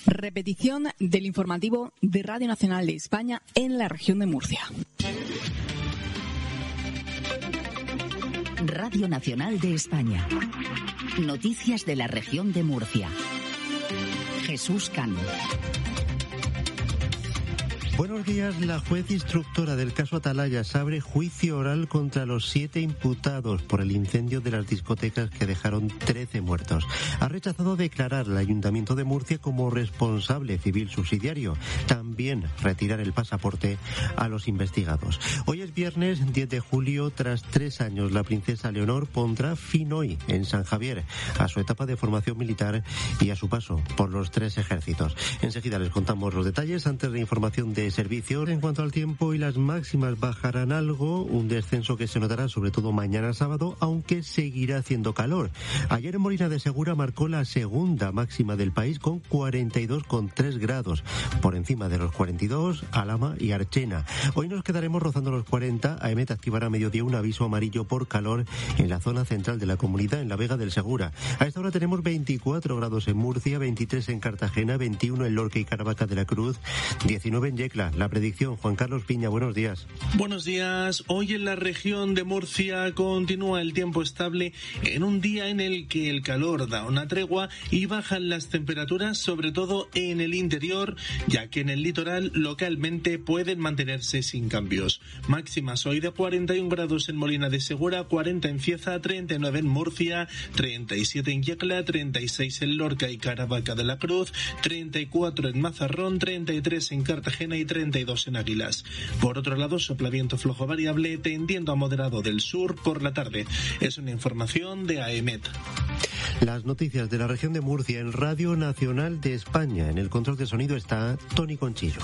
Repetición del informativo de Radio Nacional de España en la región de Murcia. Radio Nacional de España. Noticias de la región de Murcia. Jesús Cano. Buenos días. La juez instructora del caso Atalayas abre juicio oral contra los 7 imputados por el incendio de las discotecas que dejaron 13 muertos. Ha rechazado declarar al Ayuntamiento de Murcia como responsable civil subsidiario. También retirar el pasaporte a los investigados. Hoy es viernes 10 de julio. Tras 3 años, la princesa Leonor pondrá fin hoy en San Javier a su etapa de formación militar y a su paso por los 3 ejércitos. Enseguida les contamos los detalles. Antes de información de servicios. En cuanto al tiempo, y las máximas bajarán algo, un descenso que se notará sobre todo mañana sábado, aunque seguirá haciendo calor. Ayer en Molina de Segura marcó la segunda máxima del país con 42,3 grados, por encima de los 42 Alhama y Archena. Hoy nos quedaremos rozando los 40. AEMET activará a mediodía un aviso amarillo por calor en la zona central de la comunidad, en la Vega del Segura. A esta hora tenemos 24 grados en Murcia, 23 en Cartagena, 21 en Lorca y Caravaca de la Cruz, 19 en Yecla. La predicción, Juan Carlos Piña, buenos días. Buenos días. Hoy en la región de Murcia continúa el tiempo estable en un día en el que el calor da una tregua y bajan las temperaturas, sobre todo en el interior, ya que en el litoral localmente pueden mantenerse sin cambios. Máximas hoy de 41 grados en Molina de Segura, 40 en Cieza, 39 en Murcia, 37 en Yecla, 36 en Lorca y Caravaca de la Cruz, 34 en Mazarrón, 33 en Cartagena y 32 en Águilas. Por otro lado, sopla viento flojo variable tendiendo a moderado del sur por la tarde. Es una información de AEMET. Las noticias de la región de Murcia en Radio Nacional de España. En el control de sonido está Tony Conchillo.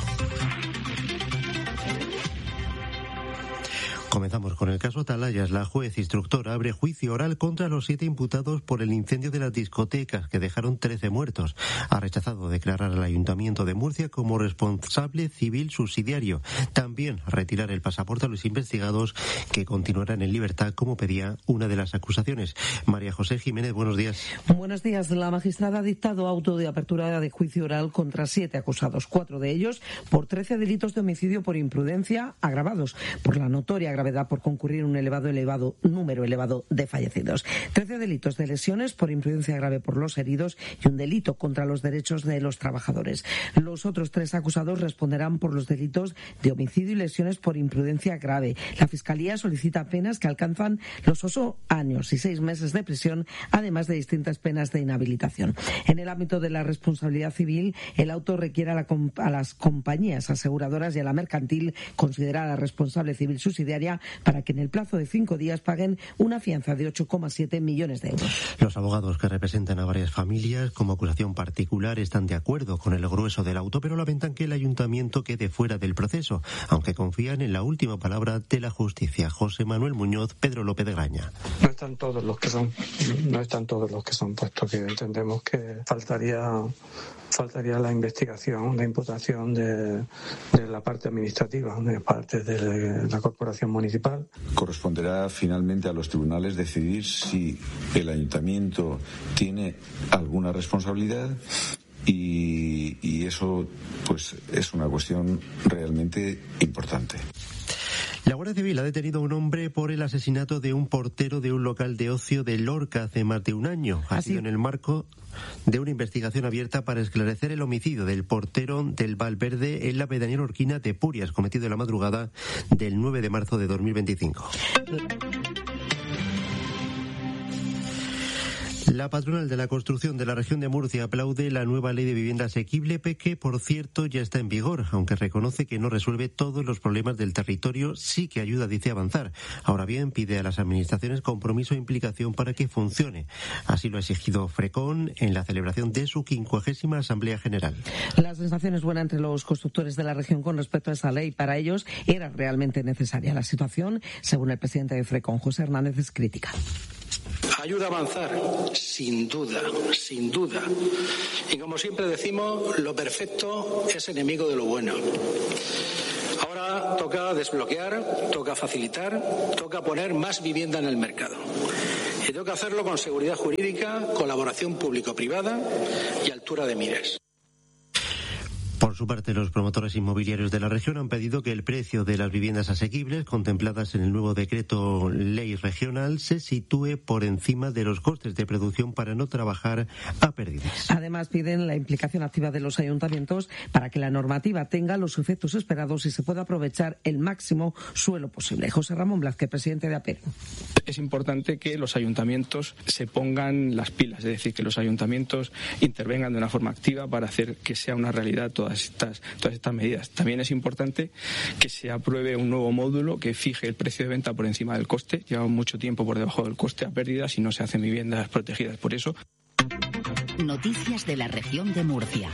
Comenzamos con el caso Atalayas. La juez instructora abre juicio oral contra los 7 imputados por el incendio de las discotecas que dejaron 13 muertos. Ha rechazado declarar al Ayuntamiento de Murcia como responsable civil subsidiario. También retirar el pasaporte a los investigados, que continuarán en libertad, como pedía una de las acusaciones. María José Jiménez, buenos días. Buenos días. La magistrada ha dictado auto de apertura de juicio oral contra 7 acusados, 4 de ellos por 13 delitos de homicidio por imprudencia agravados por la notoria gravedad por concurrir un número elevado de fallecidos. 13 delitos de lesiones por imprudencia grave por los heridos y un delito contra los derechos de los trabajadores. Los otros 3 acusados responderán por los delitos de homicidio y lesiones por imprudencia grave. La Fiscalía solicita penas que alcanzan los 8 años y 6 meses de prisión, además de distintas penas de inhabilitación. En el ámbito de la responsabilidad civil, el auto requiere a las compañías aseguradoras y a la mercantil considerada responsable civil subsidiaria para que en el plazo de 5 días paguen una fianza de 8,7 millones de euros. Los abogados que representan a varias familias como acusación particular están de acuerdo con el grueso del auto, pero lamentan que el ayuntamiento quede fuera del proceso, aunque confían en la última palabra de la justicia. José Manuel Muñoz, Pedro López de Graña. No están todos los que son, puesto que entendemos que faltaría la investigación, la imputación de la parte administrativa, de parte de la corporación municipal. Corresponderá finalmente a los tribunales decidir si el ayuntamiento tiene alguna responsabilidad y eso pues es una cuestión realmente importante. La Guardia Civil ha detenido a un hombre por el asesinato de un portero de un local de ocio de Lorca hace más de un año. Ha sido en el marco de una investigación abierta para esclarecer el homicidio del portero del Valverde en la pedanía lorquina de Purias, cometido en la madrugada del 9 de marzo de 2025. La patronal de la construcción de la región de Murcia aplaude la nueva ley de vivienda asequible, que por cierto ya está en vigor, aunque reconoce que no resuelve todos los problemas del territorio, sí que ayuda, dice, a avanzar. Ahora bien, pide a las administraciones compromiso e implicación para que funcione. Así lo ha exigido Frecon en la celebración de su 50ª Asamblea General. La sensación es buena entre los constructores de la región con respecto a esa ley. Para ellos era realmente necesaria. La situación, según el presidente de Frecon, José Hernández, es crítica. Ayuda a avanzar, sin duda, sin duda. Y como siempre decimos, lo perfecto es enemigo de lo bueno. Ahora toca desbloquear, toca facilitar, toca poner más vivienda en el mercado. Y toca hacerlo con seguridad jurídica, colaboración público-privada y altura de miras. Por su parte, los promotores inmobiliarios de la región han pedido que el precio de las viviendas asequibles contempladas en el nuevo decreto ley regional se sitúe por encima de los costes de producción para no trabajar a pérdidas. Además, piden la implicación activa de los ayuntamientos para que la normativa tenga los efectos esperados y se pueda aprovechar el máximo suelo posible. José Ramón Blázquez, presidente de APERU. Es importante que los ayuntamientos se pongan las pilas, es decir, que los ayuntamientos intervengan de una forma activa para hacer que sea una realidad todas estas medidas. También es importante que se apruebe un nuevo módulo que fije el precio de venta por encima del coste. Llevamos mucho tiempo por debajo del coste a pérdidas y no se hacen viviendas protegidas. Por eso. Noticias de la región de Murcia.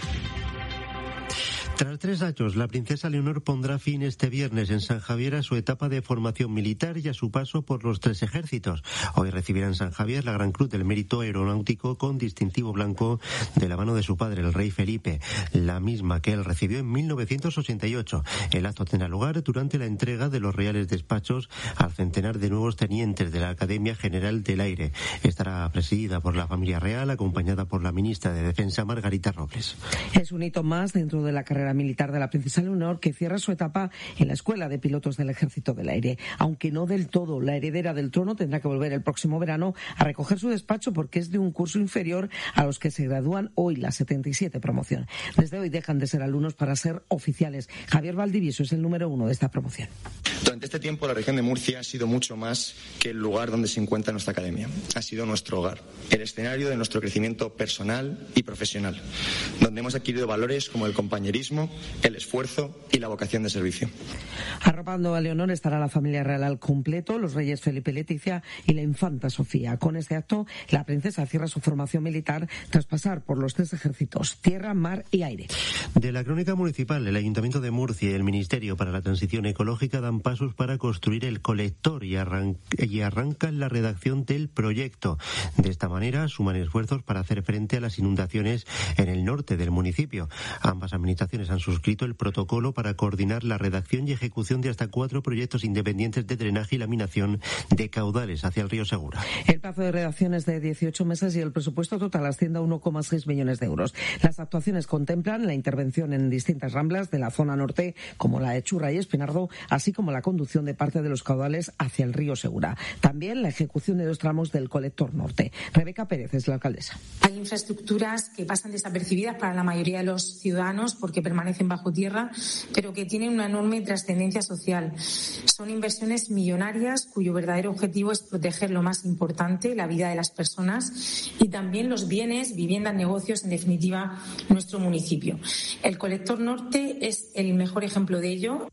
Tras 3 años, la princesa Leonor pondrá fin este viernes en San Javier a su etapa de formación militar y a su paso por los 3 ejércitos. Hoy recibirá en San Javier la Gran Cruz del Mérito Aeronáutico con distintivo blanco de la mano de su padre, el rey Felipe, la misma que él recibió en 1988. El acto tendrá lugar durante la entrega de los reales despachos al centenar de nuevos tenientes de la Academia General del Aire. Estará presidida por la familia real, acompañada por la ministra de Defensa, Margarita Robles. Es un hito más dentro de la carrera militar de la princesa Leonor, que cierra su etapa en la Escuela de Pilotos del Ejército del Aire. Aunque no del todo, la heredera del trono tendrá que volver el próximo verano a recoger su despacho porque es de un curso inferior a los que se gradúan hoy, la 77 promoción. Desde hoy dejan de ser alumnos para ser oficiales. Javier Valdivieso es el número 1 de esta promoción. Durante este tiempo la región de Murcia ha sido mucho más que el lugar donde se encuentra nuestra academia. Ha sido nuestro hogar, el escenario de nuestro crecimiento personal y profesional, donde hemos adquirido valores como el compañerismo, el esfuerzo y la vocación de servicio. Arropando a Leonor estará la familia real al completo, los reyes Felipe y Leticia y la infanta Sofía. Con este acto, la princesa cierra su formación militar tras pasar por los 3 ejércitos, tierra, mar y aire. De la crónica municipal, el Ayuntamiento de Murcia y el Ministerio para la Transición Ecológica dan pasos para construir el colector y arrancan la redacción del proyecto. De esta manera, suman esfuerzos para hacer frente a las inundaciones en el norte del municipio. Ambas administraciones han suscrito el protocolo para coordinar la redacción y ejecución de hasta 4 proyectos independientes de drenaje y laminación de caudales hacia el río Segura. El plazo de redacción es de 18 meses y el presupuesto total asciende a 1,6 millones de euros. Las actuaciones contemplan la intervención en distintas ramblas de la zona norte, como la de Churra y Espinardo, así como la conducción de parte de los caudales hacia el río Segura. También la ejecución de 2 tramos del colector norte. Rebeca Pérez es la alcaldesa. Hay infraestructuras que pasan desapercibidas para la mayoría de los ciudadanos porque permanecen bajo tierra, pero que tienen una enorme trascendencia social. Son inversiones millonarias cuyo verdadero objetivo es proteger lo más importante, la vida de las personas y también los bienes, viviendas, negocios, en definitiva, nuestro municipio. El colector norte es el mejor ejemplo de ello.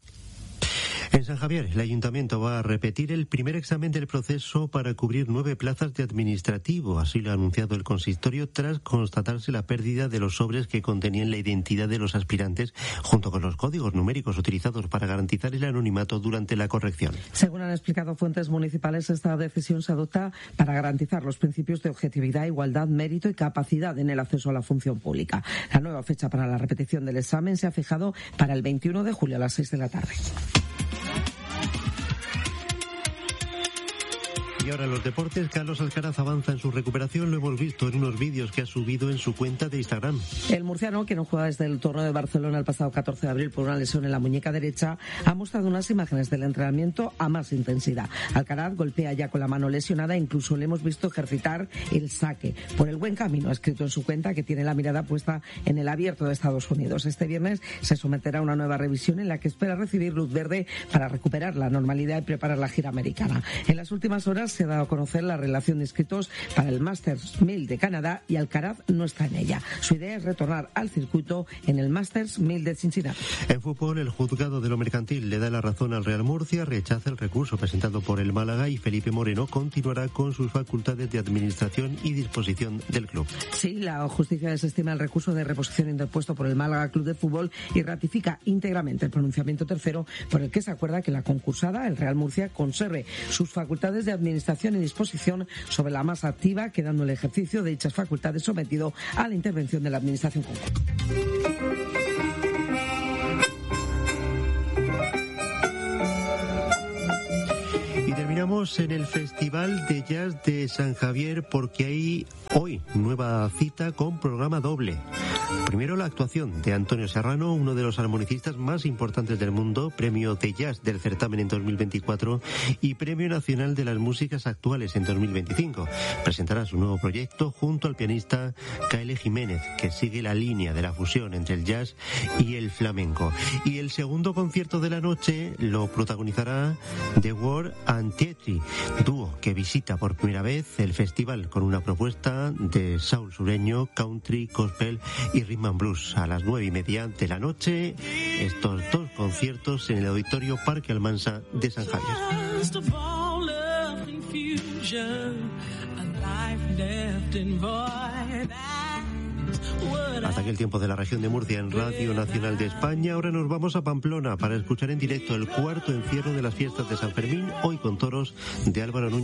En San Javier, el Ayuntamiento va a repetir el primer examen del proceso para cubrir 9 plazas de administrativo. Así lo ha anunciado el consistorio tras constatarse la pérdida de los sobres que contenían la identidad de los aspirantes junto con los códigos numéricos utilizados para garantizar el anonimato durante la corrección. Según han explicado fuentes municipales, esta decisión se adopta para garantizar los principios de objetividad, igualdad, mérito y capacidad en el acceso a la función pública. La nueva fecha para la repetición del examen se ha fijado para el 21 de julio a las 6 de la tarde. Y ahora los deportes. Carlos Alcaraz avanza en su recuperación. Lo hemos visto en unos vídeos que ha subido en su cuenta de Instagram. El murciano, que no juega desde el torneo de Barcelona el pasado 14 de abril por una lesión en la muñeca derecha, ha mostrado unas imágenes del entrenamiento a más intensidad. Alcaraz golpea ya con la mano lesionada, incluso le hemos visto ejercitar el saque. Por el buen camino, ha escrito en su cuenta que tiene la mirada puesta en el Abierto de Estados Unidos. Este viernes se someterá a una nueva revisión en la que espera recibir luz verde para recuperar la normalidad y preparar la gira americana. En las últimas horas se ha dado a conocer la relación de inscritos para el Masters 1000 de Canadá y Alcaraz no está en ella. Su idea es retornar al circuito en el Masters 1000 de Cincinnati. En fútbol, el juzgado de lo mercantil le da la razón al Real Murcia, rechaza el recurso presentado por el Málaga y Felipe Moreno continuará con sus facultades de administración y disposición del club. Sí, la justicia desestima el recurso de reposición interpuesto por el Málaga Club de Fútbol y ratifica íntegramente el pronunciamiento tercero por el que se acuerda que la concursada, el Real Murcia, conserve sus facultades de administración y disposición sobre la masa activa, quedando el ejercicio de dichas facultades sometido a la intervención de la administración conjunta. Terminamos en el Festival de Jazz de San Javier porque hay hoy nueva cita con programa doble. Primero, la actuación de Antonio Serrano, uno de los armonicistas más importantes del mundo, premio de jazz del certamen en 2024 y premio nacional de las músicas actuales en 2025. Presentará su nuevo proyecto junto al pianista Kyle Jiménez, que sigue la línea de la fusión entre el jazz y el flamenco. Y el segundo concierto de la noche lo protagonizará The Word and Tiety, dúo que visita por primera vez el festival con una propuesta de soul sureño, country, gospel y rhythm and blues. A las 9:30 de la noche, estos dos conciertos en el Auditorio Parque Almansa de San Javier. Hasta aquí el tiempo de la región de Murcia en Radio Nacional de España. Ahora nos vamos a Pamplona para escuchar en directo el cuarto encierro de las fiestas de San Fermín, hoy con toros de Álvaro Núñez.